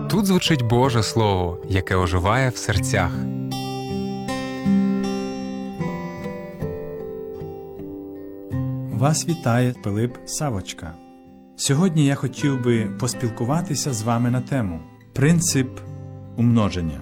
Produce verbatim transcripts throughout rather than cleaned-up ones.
Тут звучить Боже Слово, яке оживає в серцях. Вас вітає Пилип Савочка. Сьогодні я хотів би поспілкуватися з вами на тему «Принцип умноження».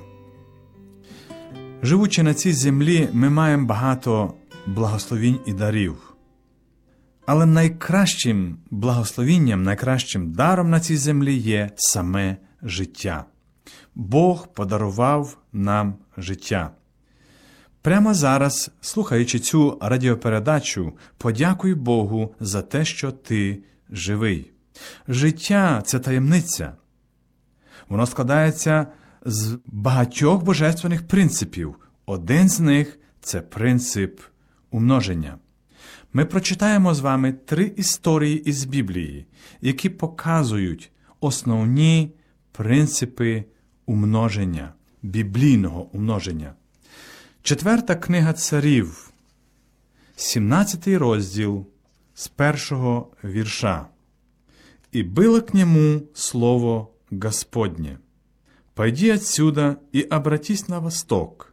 Живучи на цій землі, ми маємо багато благословінь і дарів. Але найкращим благословінням, найкращим даром на цій землі є саме життя. Бог подарував нам життя. Прямо зараз, слухаючи цю радіопередачу, подякуй Богу за те, що ти живий. Життя – це таємниця. Воно складається з багатьох божественних принципів. Один з них – це принцип умноження. Ми прочитаємо з вами три історії із Біблії, які показують основні принципи умноження, біблійного умноження. Четверта книга Царів, сімнадцятий розділ, з першого вірша. «И было к нему слово Господне: пойди отсюда и обратись на восток,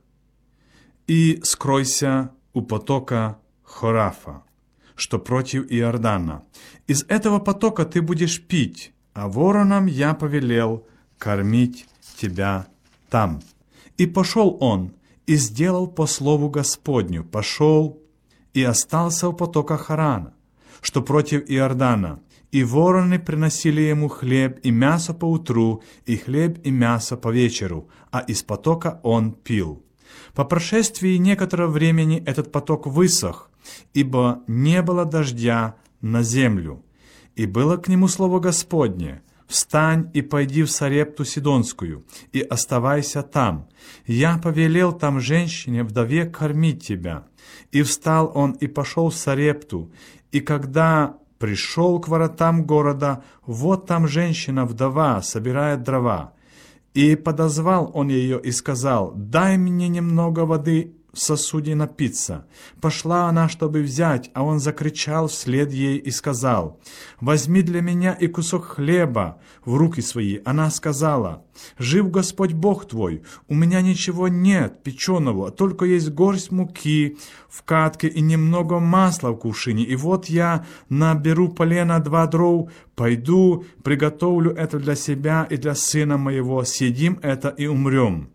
и скройся у потока Хорафа, что против Иордана. Из этого потока ты будешь пить, а воронам я повелел кормить тебя там. И пошел он, и сделал по слову Господню, пошел и остался у потока Харана, что против Иордана, и вороны приносили ему хлеб и мясо по утру, и хлеб и мясо по вечеру, а из потока он пил. По прошествии некоторого времени этот поток высох, ибо не было дождя на землю. И было к нему слово Господне: встань и пойди в Сарепту Сидонскую, и оставайся там. Я повелел там женщине, вдове, кормить тебя. И встал он и пошел в Сарепту, и когда пришел к воротам города, вот там женщина-вдова собирает дрова. И подозвал он ее и сказал: дай мне немного воды в сосуде напиться. Пошла она, чтобы взять, а он закричал вслед ей и сказал: возьми для меня и кусок хлеба в руки свои. Она сказала: жив Господь Бог твой, у меня ничего нет печеного, только есть горсть муки в катке и немного масла в кувшине. И вот я наберу полена два дров, пойду, приготовлю это для себя и для сына моего, съедим это и умрем.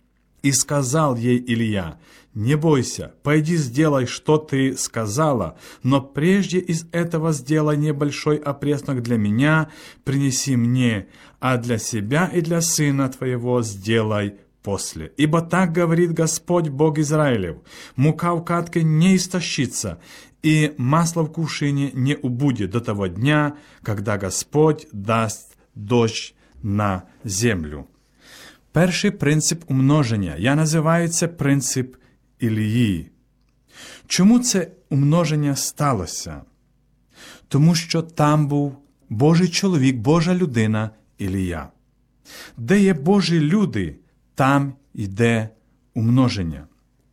И сказал ей Илья: не бойся, пойди сделай, что ты сказала, но прежде из этого сделай небольшой опреснок для меня, принеси мне, а для себя и для сына твоего сделай после. Ибо так говорит Господь Бог Израилев: мука в катке не истощится, и масло в кувшине не убудет до того дня, когда Господь даст дождь на землю». Перший принцип умноження, я називаю це принцип Ілії. Чому це умноження сталося? Тому що там був Божий чоловік, Божа людина Ілія. Де є Божі люди, там йде умноження.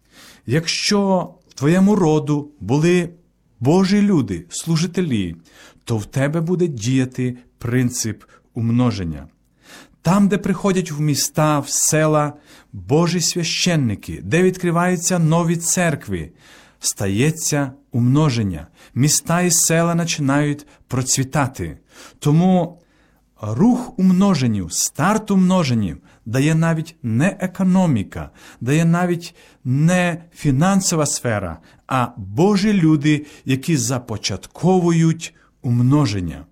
Якщо в твоєму роду були Божі люди, служителі, то в тебе буде діяти принцип умноження. Там, де приходять в міста, в села Божі священники, де відкриваються нові церкви, стається умноження. Міста і села починають процвітати. Тому рух умноженню, старт умноженню дає навіть не економіка, дає навіть не фінансова сфера, а Божі люди, які започатковують умноження.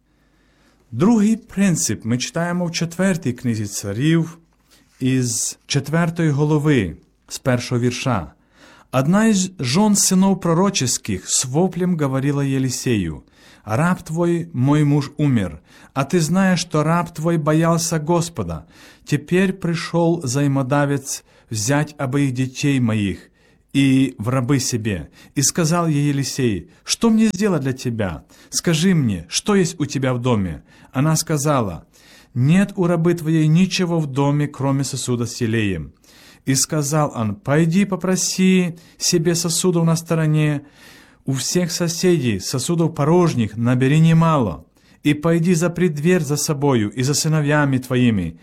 Другий принцип ми читаємо в четвертій книзі Царів із четвертої голови, з першого вірша. «Одна из жен сынов пророческих с воплем говорила Елисею: раб твой, мой муж, умер, а ты знаешь, что раб твой боялся Господа. Теперь пришел взаимодавец взять обоих детей моих и в рабы себе. И сказал ей Елисей: что мне сделать для тебя? Скажи мне, что есть у тебя в доме? Она сказала: нет у рабы твоей ничего в доме, кроме сосуда с елеем. И сказал он: пойди попроси себе сосудов на стороне, у всех соседей сосудов порожних набери немало, и пойди запри дверь за собою и за сыновьями твоими,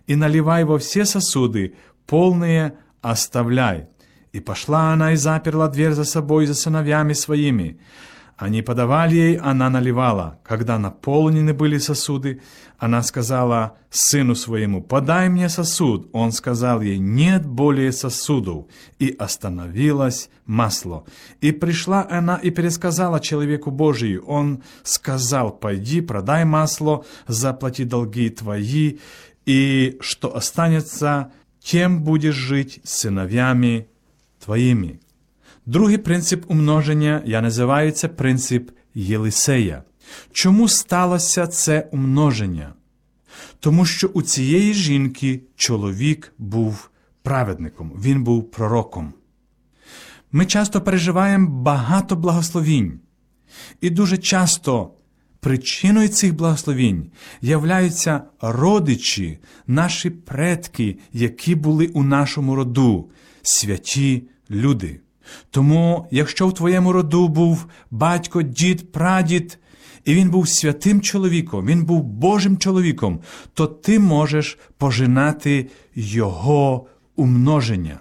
и наливай во все сосуды, полные оставляй». И пошла она и заперла дверь за собой и за сыновьями своими. Они подавали ей, она наливала. Когда наполнены были сосуды, она сказала сыну своему: «Подай мне сосуд». Он сказал ей: «Нет более сосудов». И остановилось масло. И пришла она и пересказала человеку Божию. Он сказал: «Пойди, продай масло, заплати долги твои, и что останется, тем будешь жить з синов'ями твоїми». Другий принцип умноження я називаю це принцип Єлисея. Чому сталося це умноження? Тому що у цієї жінки чоловік був праведником, він був пророком. Ми часто переживаємо багато благословінь. І дуже часто причиною цих благословінь являються родичі, наші предки, які були у нашому роду, святі люди. Тому, якщо в твоєму роду був батько, дід, прадід, і він був святим чоловіком, він був Божим чоловіком, то ти можеш пожинати його умноження.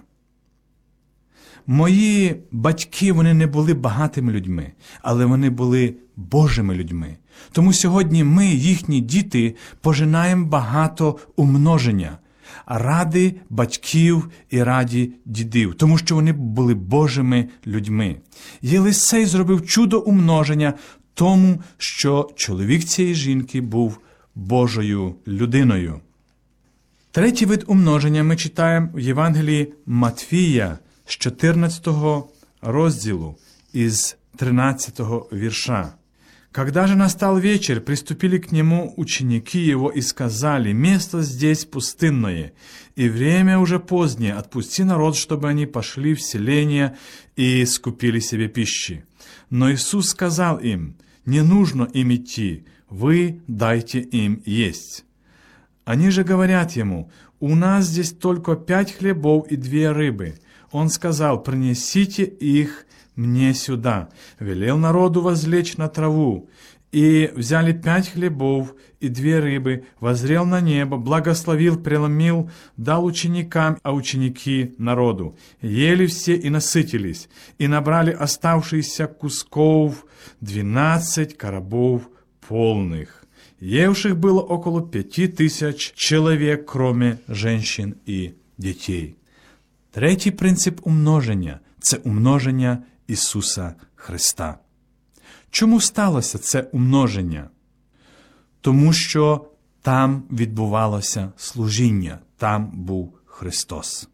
Мої батьки, вони не були багатими людьми, але вони були Божими людьми. Тому сьогодні ми, їхні діти, пожинаємо багато умноження ради батьків і раді дідів, тому що вони були Божими людьми. Єлисей зробив чудо умноження тому, що чоловік цієї жінки був Божою людиною. Третій вид умноження ми читаємо в Євангелії Матфія з чотирнадцятого розділу із тринадцятого вірша. «Когда же настал вечер, приступили к нему ученики его и сказали: место здесь пустынное, и время уже позднее, отпусти народ, чтобы они пошли в селение и скупили себе пищи. Но Иисус сказал им: не нужно им идти, вы дайте им есть. Они же говорят ему: у нас здесь только пять хлебов и две рыбы. Он сказал: принесите их мне сюда. Велел народу возлечь на траву. И взяли пять хлебов и две рыбы, воззрел на небо, благословил, преломил, дал ученикам, а ученики народу. Ели все и насытились, и набрали оставшиеся кусков двенадцать коробов полных. Евших было около пяти тысяч человек, кроме женщин и детей». Третій принцип умноження – це умноження Ісуса Христа. Чому сталося це умноження? Тому що там відбувалося служіння, там був Христос.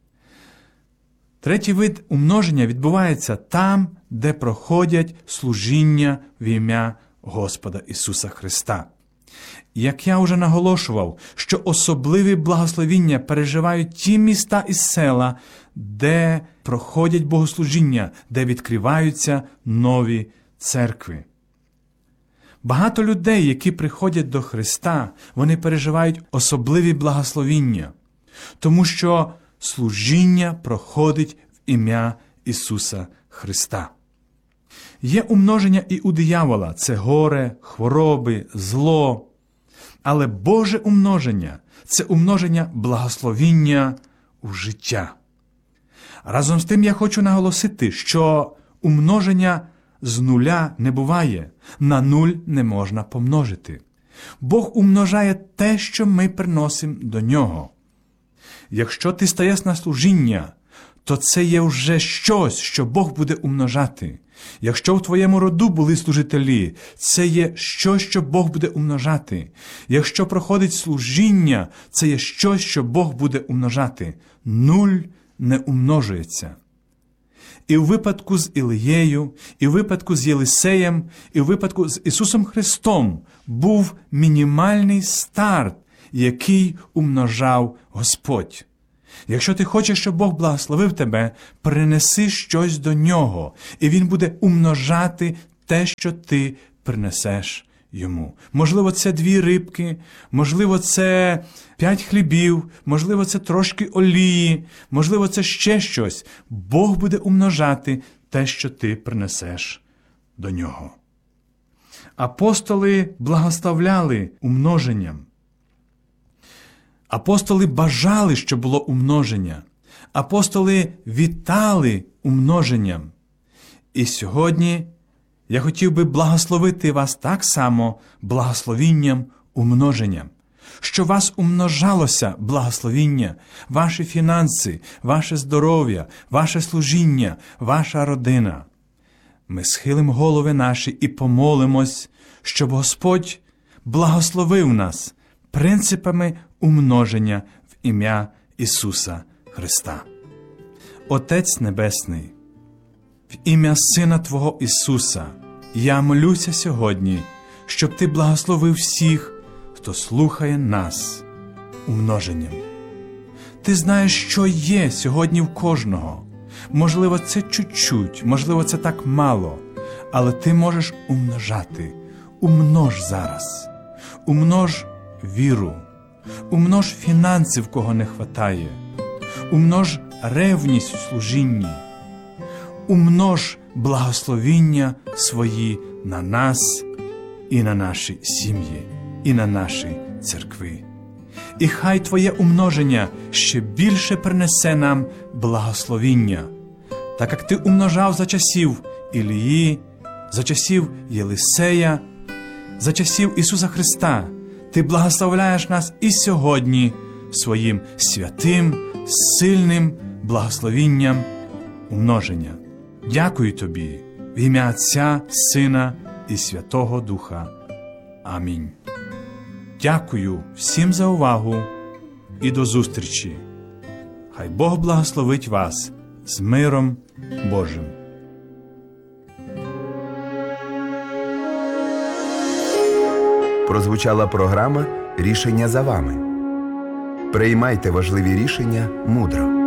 Третій вид умноження відбувається там, де проходять служіння в ім'я Господа Ісуса Христа. Як я вже наголошував, що особливі благословіння переживають ті міста і села, де проходять богослужіння, де відкриваються нові церкви. Багато людей, які приходять до Христа, вони переживають особливі благословіння, тому що служіння проходить в ім'я Ісуса Христа. Є умноження і у диявола – це горе, хвороби, зло. Але Боже умноження – це умноження благословіння у життя. Разом з тим я хочу наголосити, що умноження з нуля не буває, на нуль не можна помножити. Бог умножає те, що ми приносимо до Нього. Якщо ти стаєш на служіння, то це є вже щось, що Бог буде умножати. Якщо в твоєму роду були служителі, це є щось, що Бог буде умножати. Якщо проходить служіння, це є щось, що Бог буде умножати. Нуль не умножується. І в випадку з Ілією, і в випадку з Єлисеєм, і в випадку з Ісусом Христом був мінімальний старт, який умножав Господь. Якщо ти хочеш, щоб Бог благословив тебе, принеси щось до Нього, і Він буде умножати те, що ти принесеш Йому. Можливо, це дві рибки, можливо, це п'ять хлібів, можливо, це трошки олії, можливо, це ще щось. Бог буде умножати те, що ти принесеш до Нього. Апостоли благословляли умноженням. Апостоли бажали, щоб було умноження. Апостоли вітали умноженням. І сьогодні я хотів би благословити вас так само благословінням умноженням, що вас умножалося благословіння, ваші фінанси, ваше здоров'я, ваше служіння, ваша родина. Ми схилимо голови наші і помолимось, щоб Господь благословив нас принципами умноження в ім'я Ісуса Христа. Отець Небесний, в ім'я Сина Твого Ісуса, я молюся сьогодні, щоб Ти благословив всіх, хто слухає нас умноженням. Ти знаєш, що є сьогодні в кожного. Можливо, це чуть-чуть, можливо, це так мало, але ти можеш умножати. Умнож зараз. Умнож віру. Умнож фінанси, в кого не хватає. Умнож ревність у служінні. Умнож благословіння свої на нас і на наші сім'ї, і на наші церкви. І хай Твоє умноження ще більше принесе нам благословіння, так як Ти умножав за часів Ілії, за часів Єлисея, за часів Ісуса Христа. Ти благословляєш нас і сьогодні своїм святим, сильним благословінням умноження. Дякую Тобі в ім'я Отця, Сина і Святого Духа. Амінь. Дякую всім за увагу і до зустрічі. Хай Бог благословить вас з миром Божим. Прозвучала програма «Рішення за вами». Приймайте важливі рішення мудро.